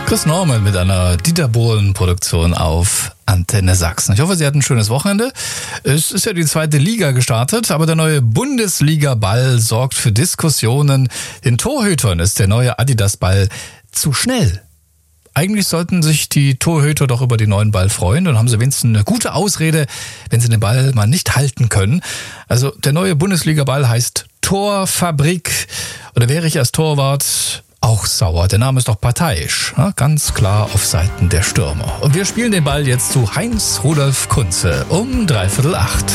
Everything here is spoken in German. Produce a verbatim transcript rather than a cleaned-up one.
Chris Norman mit einer Dieter Bohlen-Produktion auf Antenne Sachsen. Ich hoffe, Sie hatten ein schönes Wochenende. Es ist ja die zweite Liga gestartet, aber der neue Bundesliga-Ball sorgt für Diskussionen. Den Torhütern ist der neue Adidas-Ball zu schnell. Eigentlich sollten sich die Torhüter doch über den neuen Ball freuen. Dann haben sie wenigstens eine gute Ausrede, wenn sie den Ball mal nicht halten können. Also der neue Bundesliga-Ball heißt Torfabrik. Oder wäre ich als Torwart auch sauer. Der Name ist doch parteiisch. Ja, ganz klar auf Seiten der Stürmer. Und wir spielen den Ball jetzt zu Heinz Rudolf Kunze um dreiviertel acht.